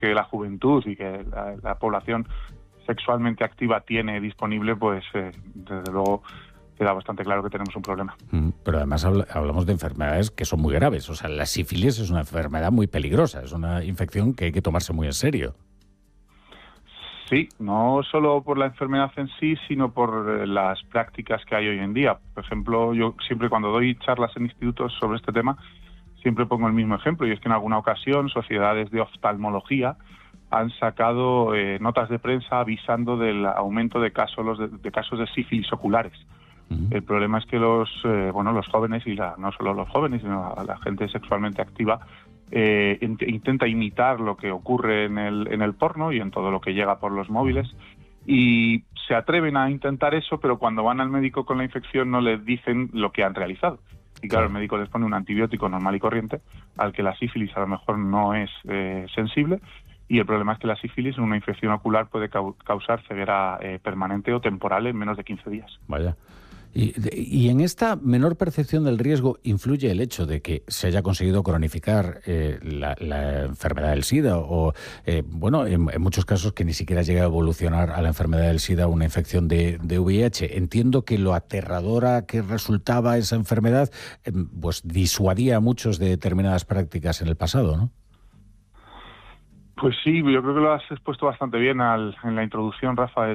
que la juventud y que la población sexualmente activa tiene disponible, pues desde luego queda bastante claro que tenemos un problema. Pero además hablamos de enfermedades que son muy graves. O sea, la sífilis es una enfermedad muy peligrosa, es una infección que hay que tomarse muy en serio. Sí, no solo por la enfermedad en sí, sino por las prácticas que hay hoy en día. Por ejemplo, yo siempre cuando doy charlas en institutos sobre este tema, siempre pongo el mismo ejemplo, y es que en alguna ocasión sociedades de oftalmología han sacado notas de prensa avisando del aumento de casos de sífilis oculares. El problema es que los jóvenes, y no solo los jóvenes, sino la gente sexualmente activa, intenta imitar lo que ocurre en el porno y en todo lo que llega por los móviles, y se atreven a intentar eso, pero cuando van al médico con la infección no les dicen lo que han realizado. Y claro, el médico les pone un antibiótico normal y corriente, al que la sífilis a lo mejor no es sensible, y el problema es que la sífilis, una infección ocular, puede causar ceguera permanente o temporal en menos de 15 días. Vaya. Y en esta menor percepción del riesgo influye el hecho de que se haya conseguido cronificar la enfermedad del SIDA o, en muchos casos que ni siquiera llega a evolucionar a la enfermedad del SIDA una infección de VIH. Entiendo que lo aterradora que resultaba esa enfermedad pues disuadía a muchos de determinadas prácticas en el pasado, ¿no? Pues sí, yo creo que lo has expuesto bastante bien en la introducción, Rafa.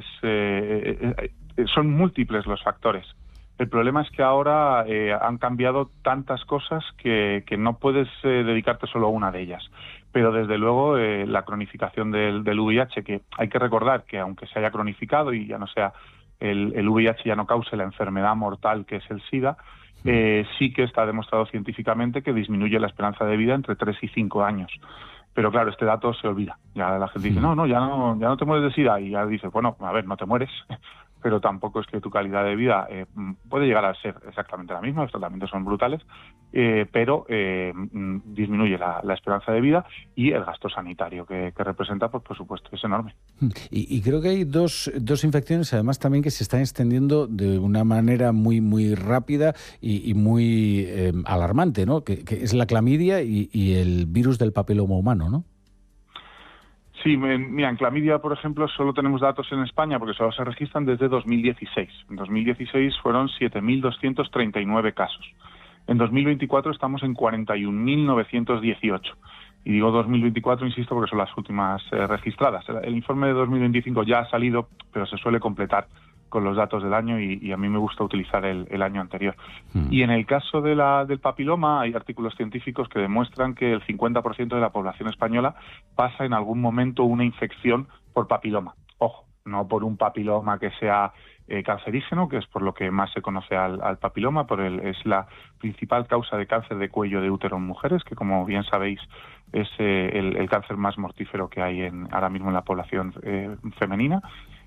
Son múltiples los factores. El problema es que ahora han cambiado tantas cosas que no puedes dedicarte solo a una de ellas. Pero desde luego la cronificación del VIH, que hay que recordar que aunque se haya cronificado y ya no sea el VIH ya no cause la enfermedad mortal que es el SIDA, sí que está demostrado científicamente que disminuye la esperanza de vida entre 3 y 5 años. Pero claro, este dato se olvida. Ya la gente dice, ya no te mueres de SIDA. Y ya dices, bueno, a ver, no te mueres, pero tampoco es que tu calidad de vida puede llegar a ser exactamente la misma. Los tratamientos son brutales, pero disminuye la esperanza de vida, y el gasto sanitario que representa, pues por supuesto, es enorme. Y creo que hay dos infecciones, además, también que se están extendiendo de una manera muy, muy rápida y muy alarmante, ¿no? Que es la clamidia y el virus del papiloma humano, ¿no? Sí, mira, en clamidia, por ejemplo, solo tenemos datos en España porque solo se registran desde 2016. En 2016 fueron 7.239 casos. En 2024 estamos en 41.918. Y digo 2024, insisto, porque son las últimas registradas. El informe de 2025 ya ha salido, pero se suele completar con los datos del año, y a mí me gusta utilizar el año anterior. Y en el caso del papiloma, hay artículos científicos que demuestran que el 50% de la población española pasa en algún momento una infección por papiloma. Ojo, no por un papiloma que sea cancerígeno, que es por lo que más se conoce al papiloma, es la principal causa de cáncer de cuello de útero en mujeres, que como bien sabéis es el cáncer más mortífero que hay ahora mismo en la población femenina,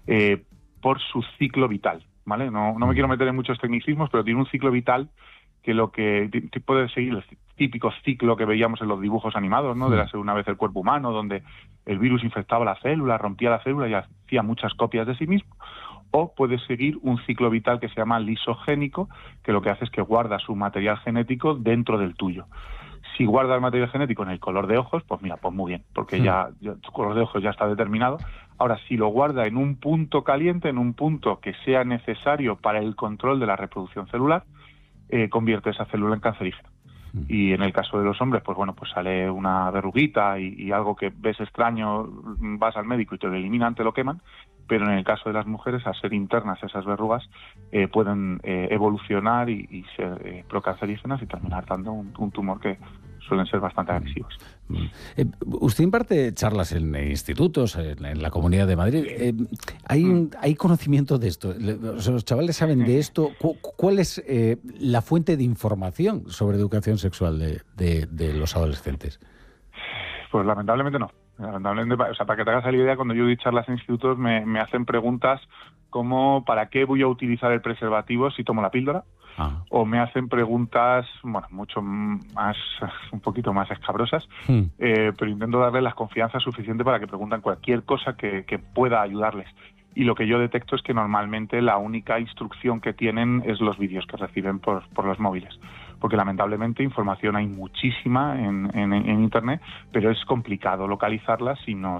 por su ciclo vital, ¿vale? No me quiero meter en muchos tecnicismos, pero tiene un ciclo vital que lo que puede seguir el típico ciclo que veíamos en los dibujos animados, ¿no? De la segunda vez el cuerpo humano, donde el virus infectaba la célula, rompía la célula y hacía muchas copias de sí mismo. O puede seguir un ciclo vital que se llama lisogénico, que lo que hace es que guarda su material genético dentro del tuyo. Si guarda el material genético en el color de ojos, pues mira, pues muy bien, porque ya tu color de ojos ya está determinado. Ahora, si lo guarda en un punto caliente, en un punto que sea necesario para el control de la reproducción celular, convierte esa célula en cancerígena. Y en el caso de los hombres, pues bueno, pues sale una verruguita y algo que ves extraño, vas al médico y te lo eliminan, te lo queman. Pero en el caso de las mujeres, al ser internas esas verrugas, pueden evolucionar y ser procancerígenas y terminar dando un tumor que suelen ser bastante agresivos. Usted imparte charlas en institutos, en la Comunidad de Madrid. ¿Hay conocimiento de esto? ¿Los chavales saben de esto? ¿Cuál es la fuente de información sobre educación sexual de los adolescentes? Pues lamentablemente no. Lamentablemente, o sea, para que te hagas la idea, cuando yo doy charlas en institutos me hacen preguntas como ¿para qué voy a utilizar el preservativo si tomo la píldora? O me hacen preguntas, bueno, mucho más, un poquito más escabrosas, pero intento darles la confianza suficiente para que pregunten cualquier cosa que pueda ayudarles. Y lo que yo detecto es que normalmente la única instrucción que tienen es los vídeos que reciben por los móviles. porque lamentablemente información hay muchísima en Internet, pero es complicado localizarla si no